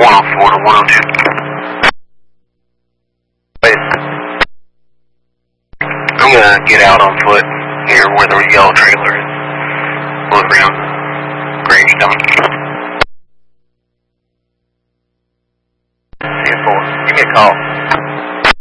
104 to 102. Wait. I'm gonna get out on foot here where the yellow trailer is. Look around Gravestone. 10-4. Give me a call.